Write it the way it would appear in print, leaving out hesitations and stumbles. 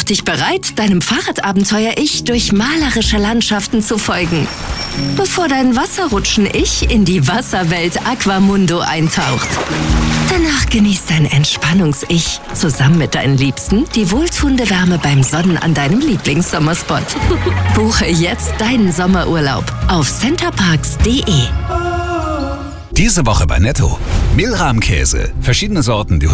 dich bereit, deinem Fahrradabenteuer-Ich durch malerische Landschaften zu folgen, bevor dein Wasserrutschen-Ich in die Wasserwelt Aquamundo eintaucht. Danach genießt dein Entspannungs-Ich zusammen mit deinen Liebsten die wohltuende Wärme beim Sonnen an deinem Lieblingssommerspot. Buche jetzt deinen Sommerurlaub auf centerparks.de. Diese Woche bei Netto. Milram-Käse. Verschiedene Sorten, die